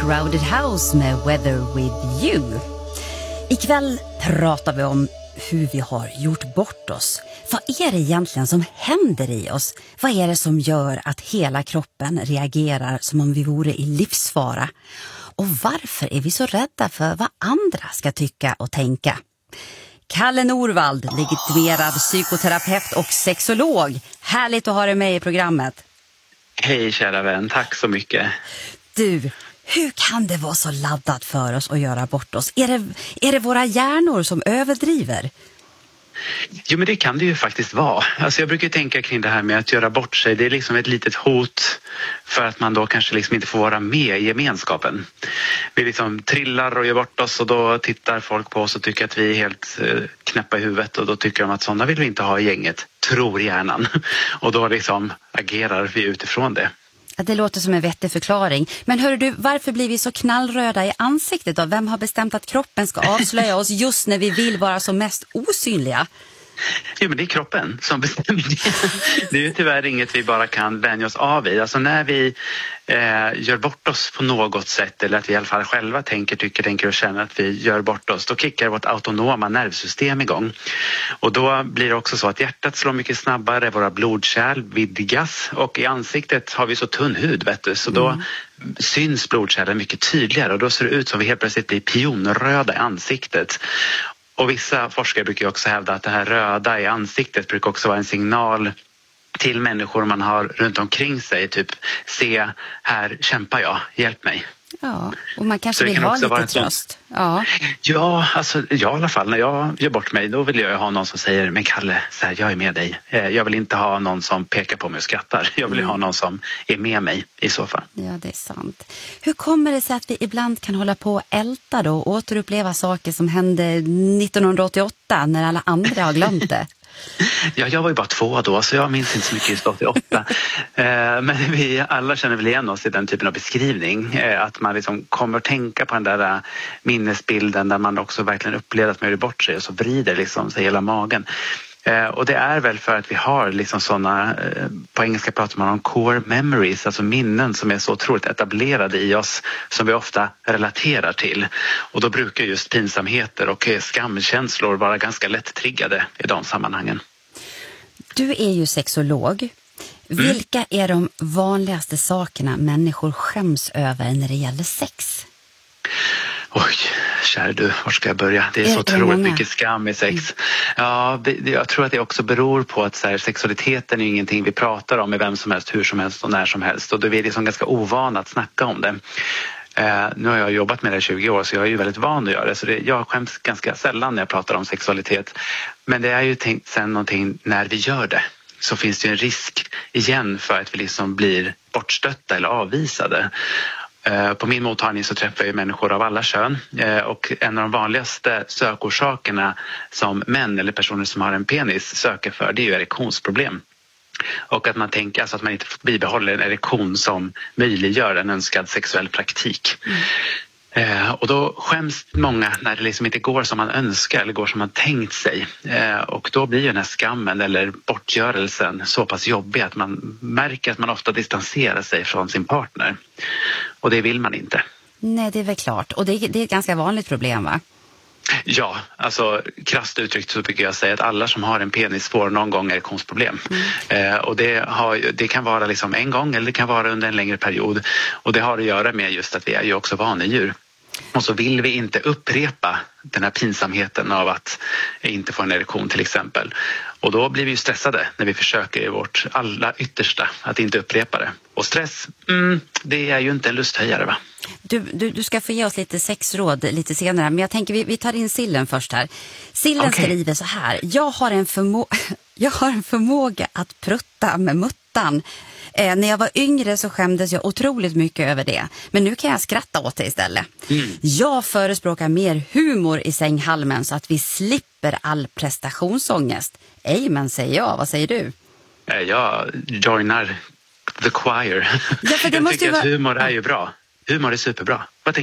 Crowded House med Weather With You. Ikväll pratar vi om hur vi har gjort bort oss. Vad är det egentligen som händer i oss? Vad är det som gör att hela kroppen reagerar som om vi vore i livsfara? Och varför är vi så rädda för vad andra ska tycka och tänka? Kalle Norvald, legitimerad psykoterapeut och sexolog. Härligt att ha dig med i programmet. Hej kära vän, tack så mycket. Du, hur kan det vara så laddat för oss att göra bort oss? Är det våra hjärnor som överdriver? Jo, men det kan det ju faktiskt vara. Alltså jag brukar tänka kring det här med att göra bort sig. Det är liksom ett litet hot för att man då kanske liksom inte får vara med i gemenskapen. Vi liksom trillar och gör bort oss och då tittar folk på oss och tycker att vi är helt knäppa i huvudet. Och då tycker de att sådana vill vi inte ha i gänget, tror hjärnan. Och då liksom agerar vi utifrån det. Det låter som en vettig förklaring. Men hör du, varför blir vi så knallröda i ansiktet då? Vem har bestämt att kroppen ska avslöja oss just när vi vill vara som mest osynliga? Jo, men det är kroppen som bestämmer det. Det är ju tyvärr inget vi bara kan vänja oss av i. Alltså när vi gör bort oss på något sätt, eller att vi i alla fall själva tänker och känner att vi gör bort oss, då kickar vårt autonoma nervsystem igång. Och då blir det också så att hjärtat slår mycket snabbare, våra blodkärl vidgas och i ansiktet har vi så tunn hud, vet du. Så då syns blodkärlen mycket tydligare och då ser det ut som vi helt plötsligt blir pionröda i ansiktet. Och vissa forskare brukar också hävda att det här röda i ansiktet brukar också vara en signal till människor man har runt omkring sig. Typ, se, här kämpar jag, hjälp mig. Ja, och man kanske vill ha lite tröst. Ja, alltså jag i alla fall, när jag gör bort mig, då vill jag ha någon som säger, men Kalle, så här, jag är med dig. Jag vill inte ha någon som pekar på mig och skrattar. Jag vill ha någon som är med mig i så fall. Ja, det är sant. Hur kommer det sig att vi ibland kan hålla på och älta då och återuppleva saker som hände 1988 när alla andra har glömt det? Ja, jag var ju bara 2 då, så jag minns inte så mycket just 88. Men vi alla känner väl igen oss i den typen av beskrivning. Att man liksom kommer att tänka på den där minnesbilden där man också verkligen upplever att man gör bort sig och så vrider liksom sig hela magen. Och det är väl för att vi har liksom sådana, på engelska pratar man om core memories, alltså minnen som är så otroligt etablerade i oss som vi ofta relaterar till. Och då brukar just pinsamheter och skamkänslor vara ganska lätt triggade i de sammanhangen. Du är ju sexolog. Vilka är de vanligaste sakerna människor skäms över när det gäller sex? Oj, kära du, var ska jag börja? Det är så otroligt mycket skam i sex. Ja, jag tror att det också beror på att så här, sexualiteten är ingenting vi pratar om med vem som helst, hur som helst och när som helst. Och då är vi liksom ganska ovana att snacka om det. Nu har jag jobbat med det i 20 år så jag är ju väldigt van att göra det. Så jag skäms ganska sällan när jag pratar om sexualitet. Men det är ju tänkt sen någonting när vi gör det. Så finns det ju en risk igen för att vi liksom blir bortstötta eller avvisade. På min mottagning så träffar jag människor av alla kön och en av de vanligaste sökorsakerna som män eller personer som har en penis söker för, det är ju erektionsproblem. Och att man tänker alltså att man inte bibehåller en erektion som möjliggör en önskad sexuell praktik. Och då skäms många när det liksom inte går som man önskar eller går som man tänkt sig. Och då blir ju den här skammen eller bortgörelsen så pass jobbig att man märker att man ofta distanserar sig från sin partner. Och det vill man inte. Nej, det är väl klart. Och det är ett ganska vanligt problem, va? Ja, alltså krasst uttryckt så brukar jag säga att alla som har en penis får någon gång erektionsproblem. Och det kan vara liksom en gång eller det kan vara under en längre period. Och det har att göra med just att vi är ju också vanedjur. Och så vill vi inte upprepa den här pinsamheten av att inte få en erektion till exempel. Och då blir vi ju stressade när vi försöker i vårt allra yttersta att inte upprepa det. Och stress, det är ju inte en lusthöjare, va? Du ska få ge oss lite sexråd lite senare. Men jag tänker vi tar in Sillen först här. Sillen skriver så här. Jag har en förmåga att prutta med muttan. När jag var yngre så skämdes jag otroligt mycket över det. Men nu kan jag skratta åt det istället. Jag förespråkar mer humor i sänghalmen så att vi slipper all prestationsångest. Amen, säger jag. Vad säger du? Jag joinar the choir. Ja, för det jag tycker att humor är ju bra. Humor är superbra. Vad